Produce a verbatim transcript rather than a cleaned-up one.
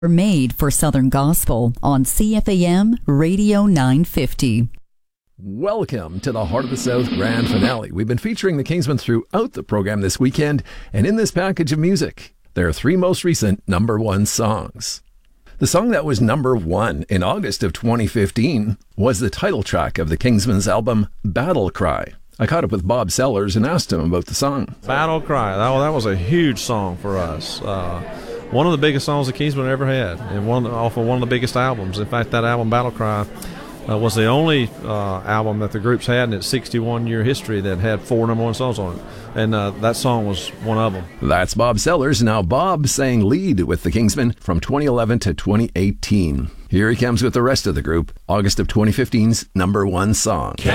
Made for Southern Gospel on C F A M Radio nine fifty. Welcome to the Heart of the South Grand Finale. We've been featuring the Kingsmen throughout the program this weekend, and in this package of music, their three most recent number one songs. The song that was number one in August of twenty fifteen was the title track of the Kingsmen's album, Battle Cry. I caught up with Bob Sellers and asked him about the song. Battle Cry, that, that was a huge song for us. Uh, one of the biggest songs the Kingsmen ever had, and one off of one of the biggest albums. In fact, that album, Battle Cry, uh, was the only uh, album that the group's had in its sixty-one year history that had four number one songs on it. And uh, that song was one of them. That's Bob Sellers. Now Bob sang lead with the Kingsmen from twenty eleven to twenty eighteen. Here he comes with the rest of the group, August of twenty fifteen's number one song.